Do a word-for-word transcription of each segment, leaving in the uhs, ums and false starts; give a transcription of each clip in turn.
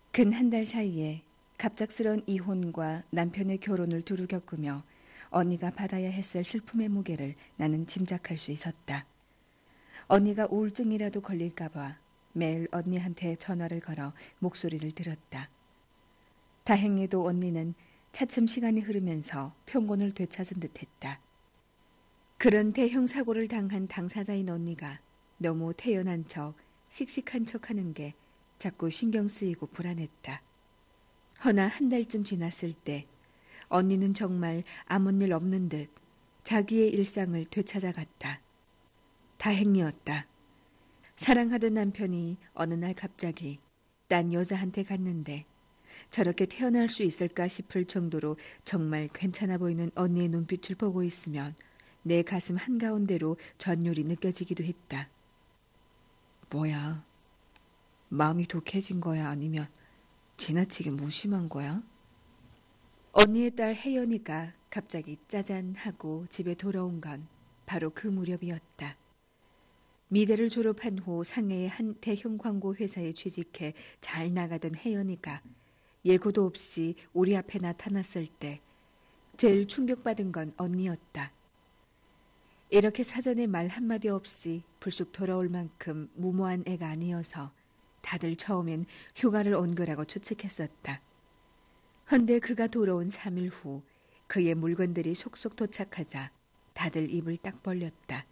근 한 달 사이에 갑작스런 이혼과 남편의 결혼을 두루 겪으며 언니가 받아야 했을 슬픔의 무게를 나는 짐작할 수 있었다. 언니가 우울증이라도 걸릴까봐 매일 언니한테 전화를 걸어 목소리를 들었다. 다행히도 언니는 차츰 시간이 흐르면서 평온을 되찾은 듯했다. 그런 대형 사고를 당한 당사자인 언니가 너무 태연한 척, 씩씩한 척하는 게 자꾸 신경 쓰이고 불안했다. 허나 한 달쯤 지났을 때 언니는 정말 아무 일 없는 듯 자기의 일상을 되찾아갔다. 다행이었다. 사랑하던 남편이 어느 날 갑자기 딴 여자한테 갔는데 저렇게 태어날 수 있을까 싶을 정도로 정말 괜찮아 보이는 언니의 눈빛을 보고 있으면 내 가슴 한가운데로 전율이 느껴지기도 했다. 뭐야? 마음이 독해진 거야? 아니면 지나치게 무심한 거야? 언니의 딸 혜연이가 갑자기 짜잔 하고 집에 돌아온 건 바로 그 무렵이었다. 미대를 졸업한 후 상해의 한 대형 광고 회사에 취직해 잘 나가던 혜연이가 예고도 없이 우리 앞에 나타났을 때 제일 충격받은 건 언니였다. 이렇게 사전에 말 한마디 없이 불쑥 돌아올 만큼 무모한 애가 아니어서 다들 처음엔 휴가를 온 거라고 추측했었다. 헌데 그가 돌아온 삼 일 후 그의 물건들이 속속 도착하자 다들 입을 딱 벌렸다.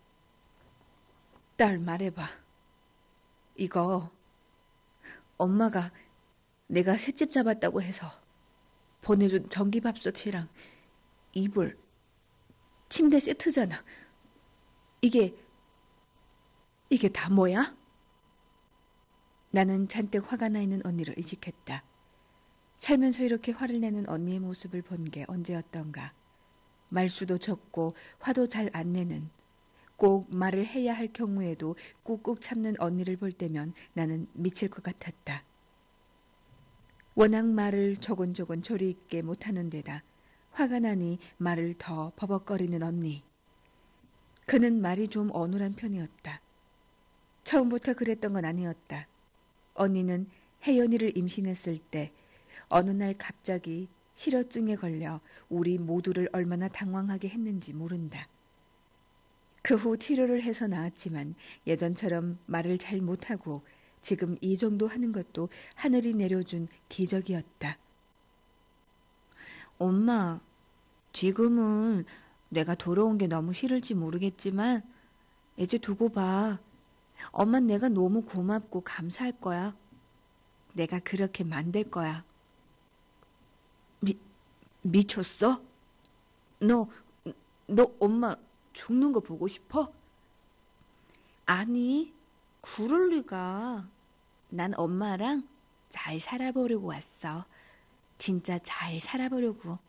딸 말해봐. 이거 엄마가 내가 새집 잡았다고 해서 보내준 전기밥솥이랑 이불, 침대 세트잖아. 이게, 이게 다 뭐야? 나는 잔뜩 화가 나 있는 언니를 의식했다. 살면서 이렇게 화를 내는 언니의 모습을 본 게 언제였던가. 말수도 적고 화도 잘 안 내는, 꼭 말을 해야 할 경우에도 꾹꾹 참는 언니를 볼 때면 나는 미칠 것 같았다. 워낙 말을 조곤조곤 조리 있게 못하는 데다 화가 나니 말을 더 버벅거리는 언니. 그는 말이 좀 어눌한 편이었다. 처음부터 그랬던 건 아니었다. 언니는 혜연이를 임신했을 때 어느 날 갑자기 실어증에 걸려 우리 모두를 얼마나 당황하게 했는지 모른다. 그 후 치료를 해서 나았지만 예전처럼 말을 잘 못하고 지금 이 정도 하는 것도 하늘이 내려준 기적이었다. 엄마, 지금은 내가 돌아온 게 너무 싫을지 모르겠지만 이제 두고 봐. 엄만 내가 너무 고맙고 감사할 거야. 내가 그렇게 만들 거야. 미, 미쳤어? 너, 너 엄마 죽는 거 보고 싶어? 아니, 그럴 리가. 난 엄마랑 잘 살아보려고 왔어. 진짜 잘 살아보려고.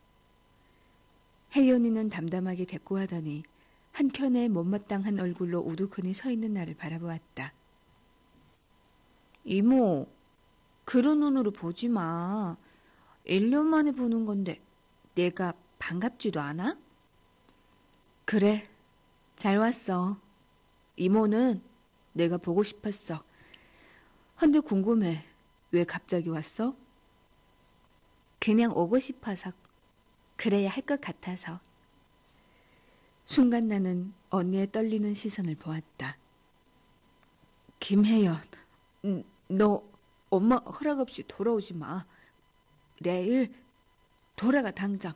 혜연이는 담담하게 대꾸하더니 한켠에 못마땅한 얼굴로 우두커니 서 있는 나를 바라보았다. 이모, 그런 눈으로 보지 마. 일 년 만에 보는 건데 내가 반갑지도 않아? 그래, 잘 왔어. 이모는 내가 보고 싶었어. 헌데 궁금해. 왜 갑자기 왔어? 그냥 오고 싶어서. 그래야 할 것 같아서. 순간 나는 언니의 떨리는 시선을 보았다. 김혜연, 너 엄마 허락 없이 돌아오지 마. 내일 돌아가 당장.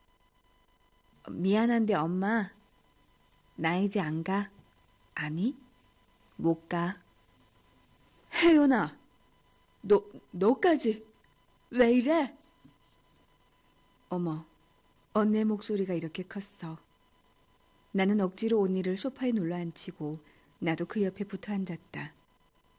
미안한데 엄마, 나 이제 안 가. 아니, 못 가. 혜연아, 너, 너까지 왜 이래? 어머, 언니의 목소리가 이렇게 컸어. 나는 억지로 언니를 소파에 눌러앉히고 나도 그 옆에 붙어 앉았다.